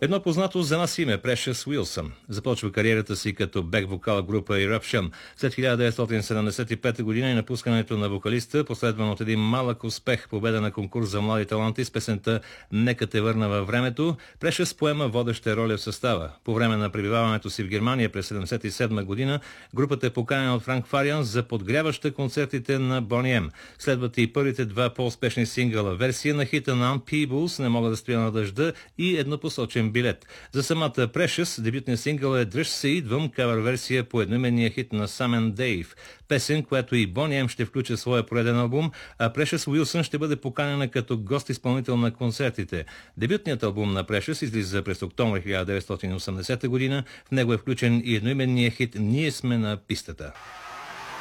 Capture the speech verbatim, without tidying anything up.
Едно познато за нас име – Precious Wilson. Започва кариерата си като бек-вокал група Eruption. След хиляда деветстотин седемдесет и пета година и напускането на вокалиста, последван от един малък успех, победа на конкурс за млади таланти с песента "Нека те върна във времето", Precious поема водеща роля в състава. По време на пребиваването си в Германия през седемдесет и седма година, групата е поканена от Франк Фариан за подгряваща концертите на Бони Ем. Следват и първите два по-успешни сингъла, версия на хита на Unpeebles "Не мога да стоя на дъжда" и еднопосочен билет. За самата Precious дебютният сингъл е "Дръж се, идвам", кавър версия по едноименния хит на Sam and Dave. Песен, която и Бони Ем ще включи своя пореден албум, а Precious Wilson ще бъде поканена като гост-изпълнител на концертите. Дебютният албум на Precious излиза през октомври хиляда деветстотин и осемдесета година. В него е включен и едноименния хит "Ние сме на пистата".